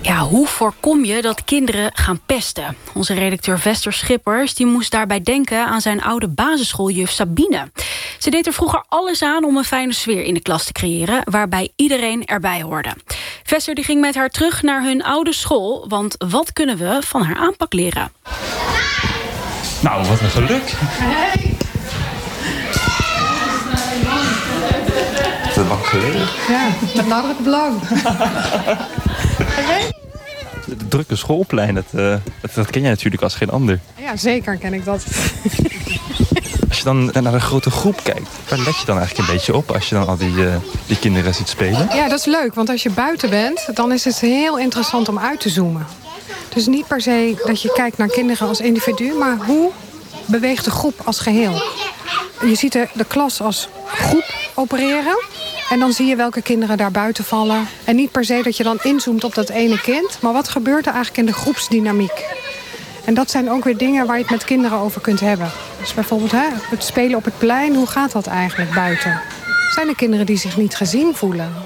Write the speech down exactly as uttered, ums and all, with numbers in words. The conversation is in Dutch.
Ja, hoe voorkom je dat kinderen gaan pesten? Onze redacteur Vester Schippers die moest daarbij denken aan zijn oude basisschooljuf Sabine. Ze deed er vroeger alles aan om een fijne sfeer in de klas te creëren, waarbij iedereen erbij hoorde. Vester die ging met haar terug naar hun oude school, want wat kunnen we van haar aanpak leren? Nou, wat een geluk. Hey. Is dat lang geleden? Ja, met nadruk belang. De drukke schoolplein, dat, uh, dat, dat ken jij natuurlijk als geen ander. Ja, zeker ken ik dat. Als je dan naar een grote groep kijkt, waar let je dan eigenlijk een beetje op als je dan al die, uh, die kinderen ziet spelen? Ja, dat is leuk, want als je buiten bent, dan is het heel interessant om uit te zoomen. Dus niet per se dat je kijkt naar kinderen als individu, maar hoe beweegt de groep als geheel? Je ziet de, de klas als groep opereren. En dan zie je welke kinderen daar buiten vallen. En niet per se dat je dan inzoomt op dat ene kind. Maar wat gebeurt er eigenlijk in de groepsdynamiek? En dat zijn ook weer dingen waar je het met kinderen over kunt hebben. Dus bijvoorbeeld hè, het spelen op het plein. Hoe gaat dat eigenlijk buiten? Zijn er kinderen die zich niet gezien voelen?